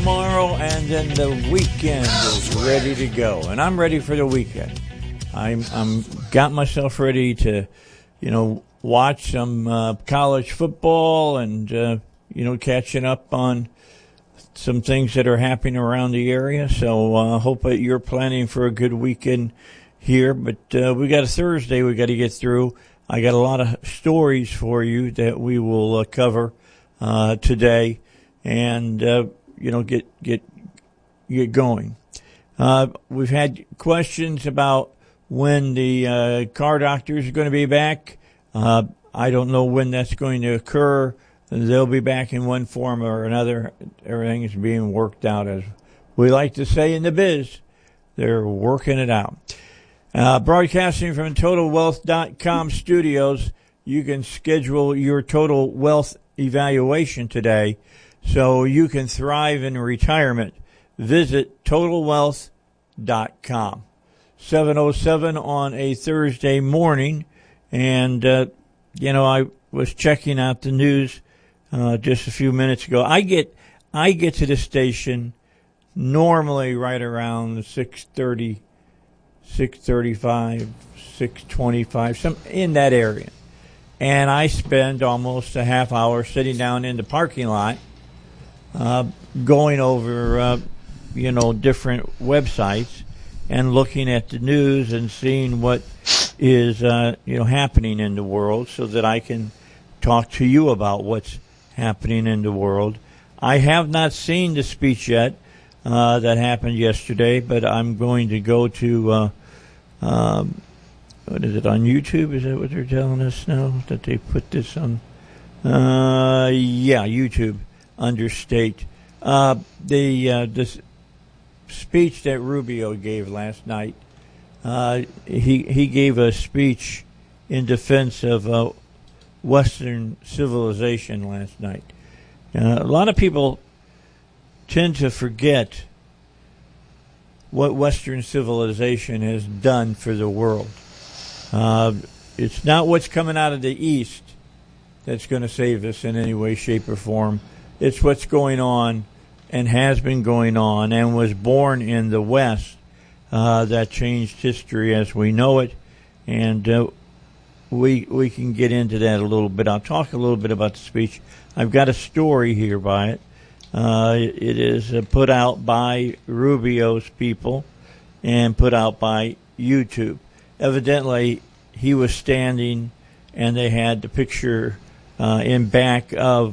tomorrow, and then the weekend is ready to go. And I'm ready for the weekend. I'm got myself ready to, watch some college football and, catching up on some things that are happening around the area. So I hope that you're planning for a good weekend here. But we got a Thursday we got to get through. I got a lot of stories for you that we will cover today, and get going. We've had questions about when the car doctors are going to be back. I don't know when that's going to occur. They'll be back in one form or another. Everything is being worked out, as we like to say in the biz. They're working it out. Broadcasting from TotalWealth.com studios, you can schedule your Total Wealth evaluation today so you can thrive in retirement. Visit TotalWealth.com. 7:07 on a Thursday morning, and, I was checking out the news just a few minutes ago. I get to the station normally right around 6:30, 6:35, 6:25, some in that area. And I spend almost a half hour sitting down in the parking lot, going over, different websites and looking at the news and seeing what is, happening in the world so that I can talk to you about what's happening in the world. I have not seen the speech yet that happened yesterday, but I'm going to go to what is it, on YouTube? Is that what they're telling us now? That they put this on? YouTube, under state. This speech that Rubio gave last night, he gave a speech in defense of Western civilization last night. A lot of people tend to forget what Western civilization has done for the world. It's not what's coming out of the East that's going to save us in any way, shape, or form. It's what's going on and has been going on and was born in the West that changed history as we know it. And we can get into that a little bit. I'll talk a little bit about the speech. I've got a story here by it. It is put out by Rubio's people and put out by YouTube. Evidently, he was standing, and they had the picture in back of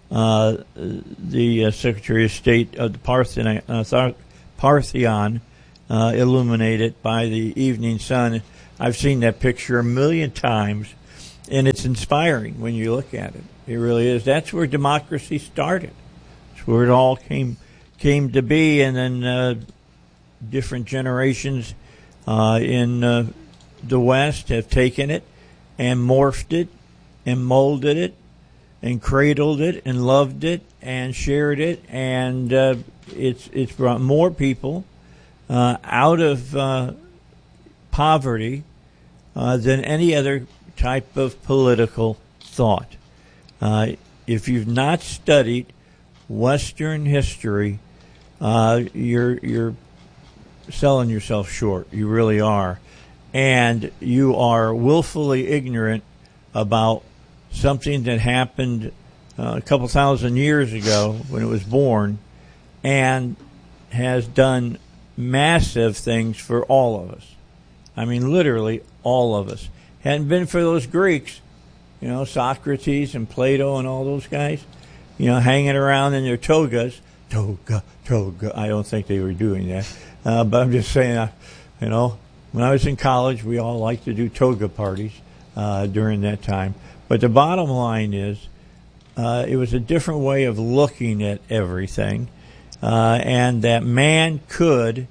the Secretary of State of the Parthenon, illuminated by the evening sun. I've seen that picture a million times, and it's inspiring when you look at it. It really is. That's where democracy started. That's where it all came to be, and then different generations in the West have taken it and morphed it and molded it and cradled it and loved it and shared it, and it's brought more people out of poverty than any other type of political thought. If you've not studied Western history, you're selling yourself short. You really are. And you are willfully ignorant about something that happened a couple thousand years ago when it was born and has done massive things for all of us. I mean, literally all of us. Hadn't been for those Greeks, Socrates and Plato and all those guys, hanging around in their togas. Toga. I don't think they were doing that. But I'm just saying, when I was in college, we all liked to do toga parties during that time. But the bottom line is, it was a different way of looking at everything, and that man could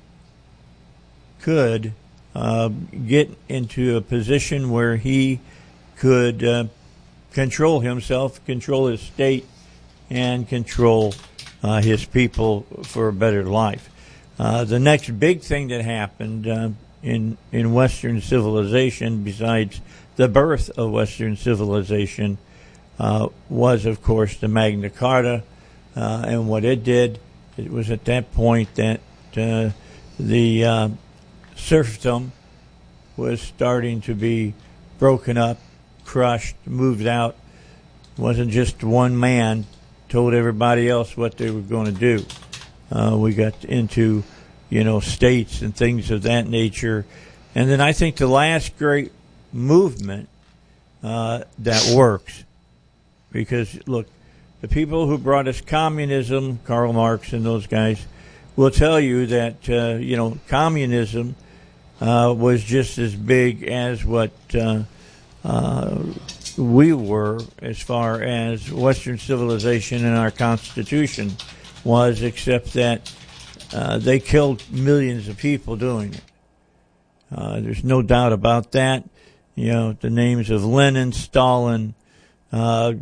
get into a position where he could control himself, control his state, and control his people for a better life. The next big thing that happened in Western civilization, besides the birth of Western civilization, was, of course, the Magna Carta and what it did. It was at that point that the serfdom was starting to be broken up, crushed, moved out. It wasn't just one man told everybody else what they were going to do. We got into, states and things of that nature. And then I think the last great movement that works, because, look, the people who brought us communism, Karl Marx and those guys, will tell you that, communism was just as big as what we were as far as Western civilization and our Constitution was, except that they killed millions of people doing it. There's no doubt about that. The names of Lenin, Stalin, I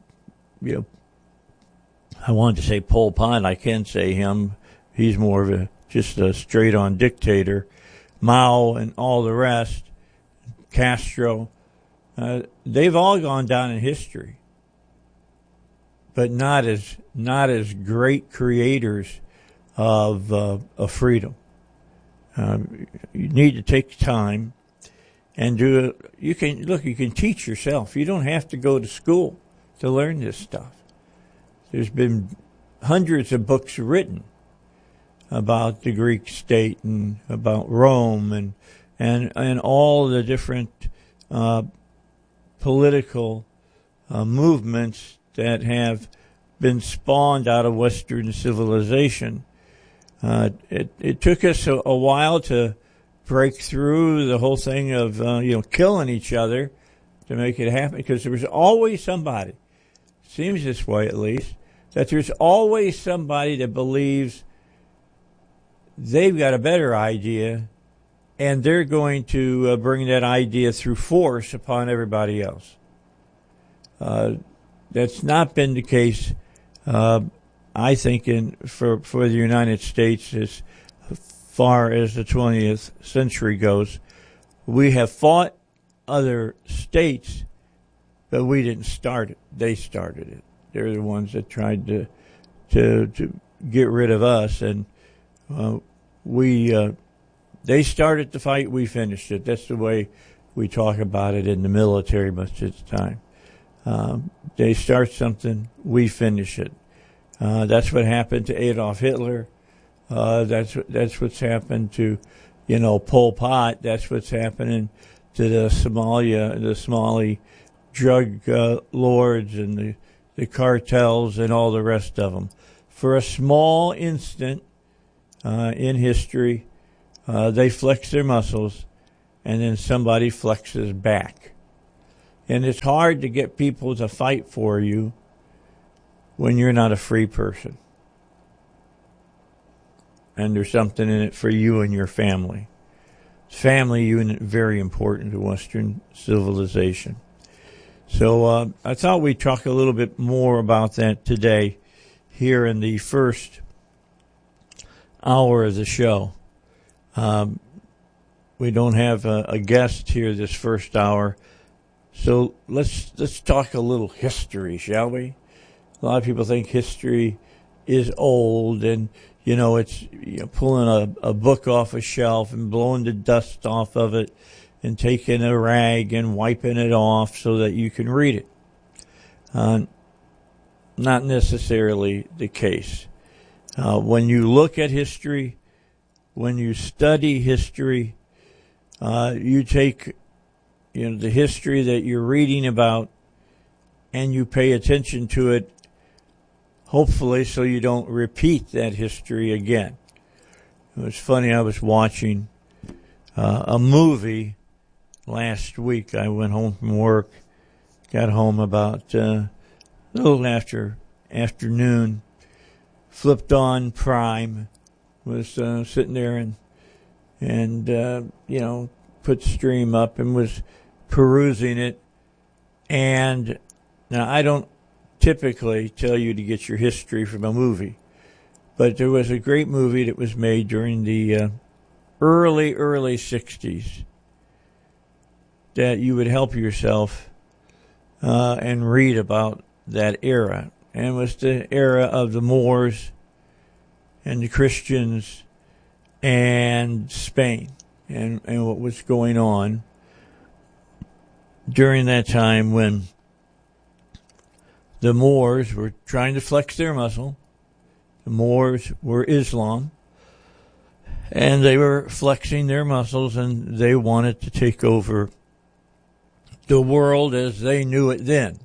wanted to say Pol Pot. I can't say him. He's more of just a straight-on dictator. Mao and all the rest, Castro, they've all gone down in history, but not as great creators of freedom. You need to take time and do it. You can teach yourself. You don't have to go to school to learn this stuff. There's been hundreds of books written about the Greek state and about Rome and all the different political movements that have been spawned out of Western civilization. It took us a while to break through the whole thing of killing each other to make it happen, because there was always somebody, seems this way at least, that there's always somebody that believes they've got a better idea and they're going to bring that idea through force upon everybody else. That's not been the case, I think, for the United States as far as the 20th century goes. We have fought other states, but we didn't start it. They started it. They're the ones that tried to get rid of us, and they started the fight, we finished it. That's the way we talk about it in the military most of the time. They start something, we finish it. That's what happened to Adolf Hitler. That's what's happened to, Pol Pot. That's what's happening to the Somali drug lords and the cartels and all the rest of them. For a small instant in history, they flex their muscles, and then somebody flexes back. And it's hard to get people to fight for you when you're not a free person. And there's something in it for you and your family. Family unit, very important to Western civilization. So I thought we'd talk a little bit more about that today here in the first hour of the show. We don't have a guest here this first hour, so let's talk a little history, shall we? A lot of people think history is old, and it's pulling a book off a shelf and blowing the dust off of it and taking a rag and wiping it off so that you can read it. Not necessarily the case. When you look at history, when you study history, you take the history that you're reading about and you pay attention to it, hopefully so you don't repeat that history again. It was funny, I was watching a movie last week. I went home from work, got home about a little after afternoon, flipped on Prime, was sitting there and put stream up and was perusing it. And now I don't typically tell you to get your history from a movie, but there was a great movie that was made during the early 60s that you would help yourself and read about that era. And it was the era of the Moors and the Christians and Spain and what was going on during that time when the Moors were trying to flex their muscle. The Moors were Islam, and they were flexing their muscles, and they wanted to take over the world as they knew it then.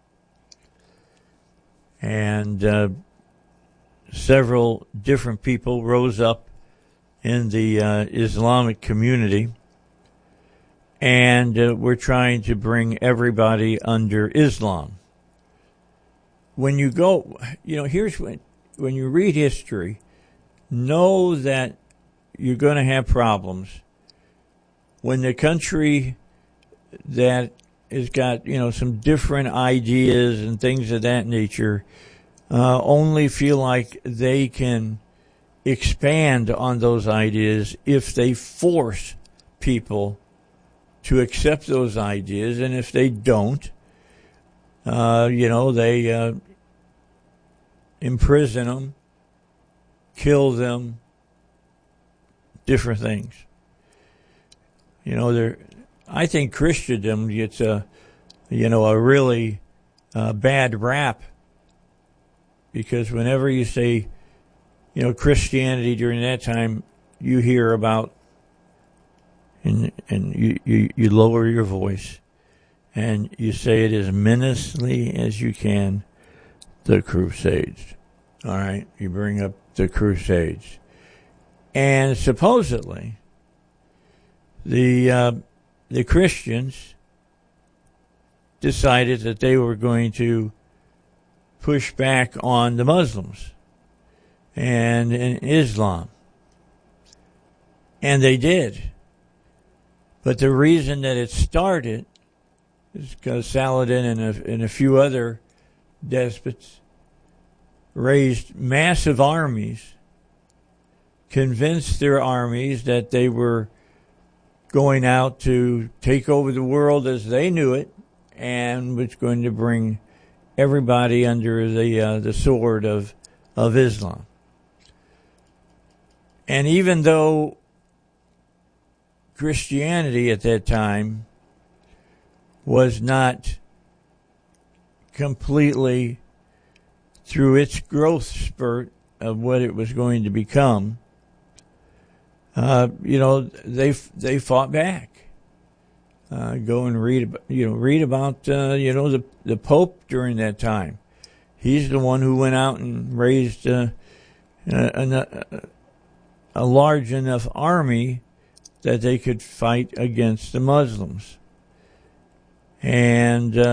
And several different people rose up in the Islamic community, and were trying to bring everybody under Islam. When you go, here's when you read history, know that you're going to have problems when the country that has got, some different ideas and things of that nature only feel like they can expand on those ideas if they force people to accept those ideas. And if they don't, they imprison them, kill them, different things. I think Christendom gets a really bad rap, because whenever you say, Christianity during that time, you hear about, and you lower your voice, and you say it as menacingly as you can, the Crusades. All right, you bring up the Crusades, and supposedly the Christians decided that they were going to push back on the Muslims and Islam, and they did. But the reason that it started is because Saladin and a few other despots raised massive armies, convinced their armies that they were going out to take over the world as they knew it, and was going to bring everybody under the sword of Islam. And even though Christianity at that time was not completely through its growth spurt of what it was going to become, they fought back. Go and read about the Pope during that time. He's the one who went out and raised a large enough army that they could fight against the Muslims. And